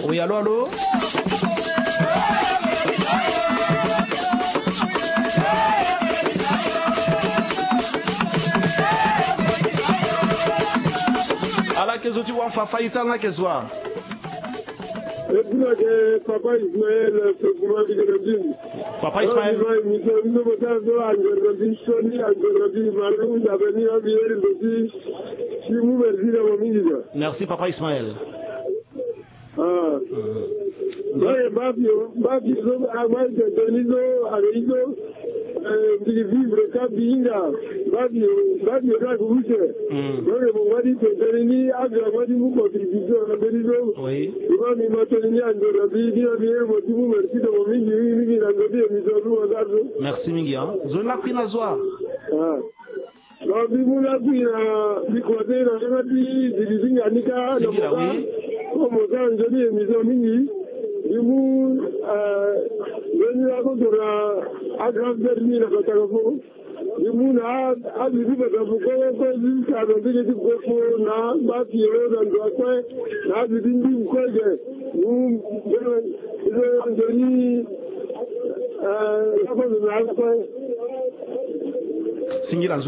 Oui, allô, allô. Ala kezo tu wa fafa itana kezwa. Papa Ismaël, Papa Ismaël. Merci Papa Ismaël. Oui. Merci Mingia. Zona Pinazwa. Singira, oui. Singira